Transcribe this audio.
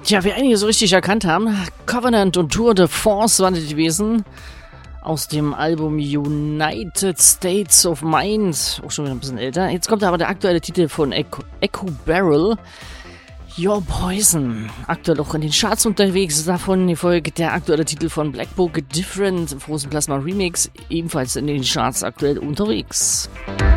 Tja, wie einige so richtig erkannt haben, Covenant und Tour de Force waren die gewesen. Aus dem Album United States of Mind. Auch schon wieder ein bisschen älter. Jetzt kommt aber der aktuelle Titel von Echo Barrel. Your Poison. Aktuell auch in den Charts unterwegs. Davon folgt der aktuelle Titel von Black Book Different. Frozen Plasma Remix. Ebenfalls in den Charts aktuell unterwegs.